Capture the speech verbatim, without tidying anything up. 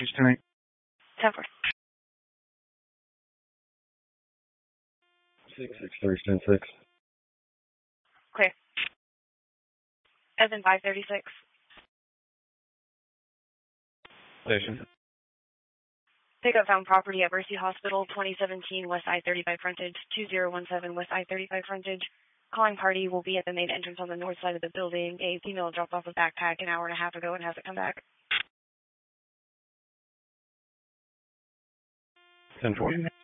tonight. ten four. six six three ten six. Clear. Evan five thirty-six. Station. Pickup found property at Mercy Hospital, twenty seventeen West I thirty-five frontage, two zero one seven West I thirty-five frontage. Calling party will be at the main entrance on the north side of the building. A female dropped off a backpack an hour and a half ago and hasn't come back. ten four.